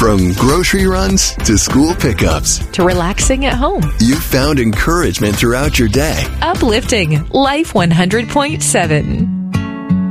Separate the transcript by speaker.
Speaker 1: From grocery runs to school pickups,
Speaker 2: to relaxing at home.
Speaker 1: you found encouragement throughout your day.
Speaker 2: Uplifting Life 100.7.